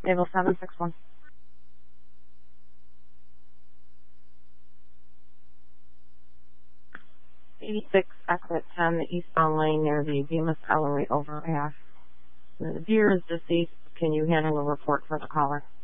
Naval 761. 86 exit 10, the eastbound lane near the Bemis Ellery overpass. The deer is deceased. Can you handle a report for the caller?